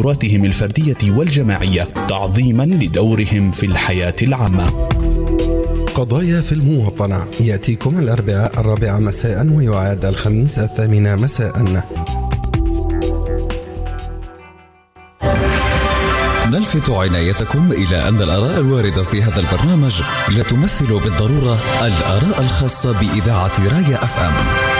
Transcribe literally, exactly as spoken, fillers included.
قدراتهم الفردية والجماعية تعظيما لدورهم في الحياة العامة. قضايا في المواطنة يأتيكم الأربعاء الرابعة مساء ويعاد الخميس الثامنة مساء. نلفت عنايتكم إلى أن الآراء الواردة في هذا البرنامج لا تمثل بالضرورة الآراء الخاصة بإذاعة رايا أف أم.